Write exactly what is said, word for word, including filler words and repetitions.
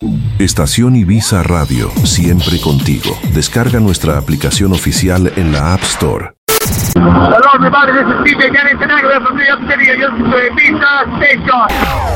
Estación Ibiza Radio, siempre contigo. Descarga nuestra aplicación oficial en la App Store. Hello everybody, this is D J Danny Tenaglia from New York City. You're listening to Ibiza Station.